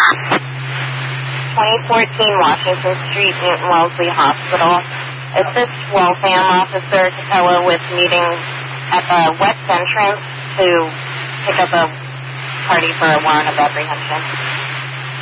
2014 Washington Street, Newton Wellesley Hospital. Assist Waltham Officer Capella with meeting at the west entrance to pick up a party for a warrant of apprehension.